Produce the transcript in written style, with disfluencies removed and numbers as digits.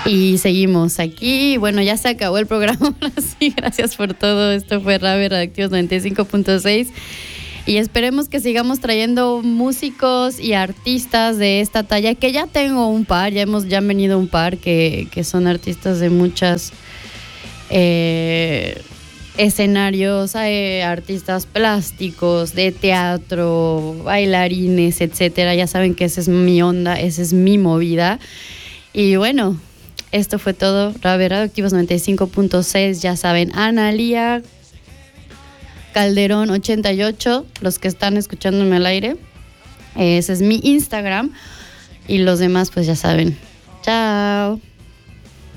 Y seguimos aquí. Bueno, ya se acabó el programa. Ahora sí, gracias por todo. Esto fue Radio Radioactivos 95.6. Y esperemos que sigamos trayendo músicos y artistas de esta talla, que ya tengo un par, ya han venido un par que son artistas de muchas escenarios, artistas plásticos, de teatro, bailarines, etcétera. Ya saben que esa es mi onda, esa es mi movida. Y bueno, esto fue todo. Radio Radioactivos 95.6, ya saben, Analía Calderón 88, los que están escuchándome al aire. Ese es mi Instagram. Y los demás, pues ya saben. Chao.